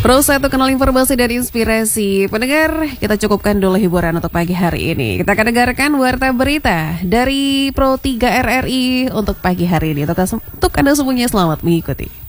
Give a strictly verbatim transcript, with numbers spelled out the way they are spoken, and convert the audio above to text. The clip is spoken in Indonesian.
Pro satu kenal informasi dan inspirasi. Pendengar, kita cukupkan dulu hiburan untuk pagi hari ini. Kita akan dengarkan warta berita dari Pro tiga R R I untuk pagi hari ini. Untuk Anda semuanya selamat mengikuti.